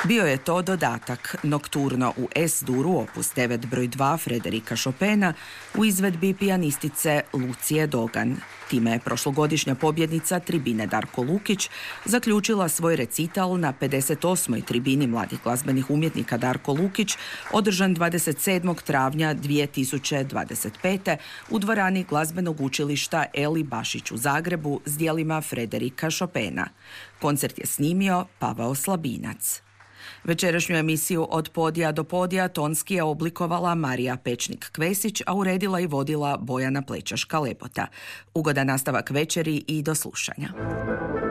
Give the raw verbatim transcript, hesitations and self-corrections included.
Bio je to dodatak Nokturno u S-duru opus devet broj dva Frederika Chopina u izvedbi pijanistice Lucije Dogan. Time je prošlogodišnja pobjednica tribine Darko Lukić zaključila svoj recital na pedeset osmoj tribini mladih glazbenih umjetnika Darko Lukić, održan dvadeset sedmog travnja dvije tisuće dvadeset pete. u dvorani glazbenog učilišta Eli Bašić u Zagrebu s djelima Frederika Chopina. Koncert je snimio Pavao Slabinac. Večerašnju emisiju Od podija do podija tonski je oblikovala Marija Pečnik-Kvesić, a uredila i vodila Bojana Plečaška-Lepota. Ugodan nastavak večeri i do slušanja.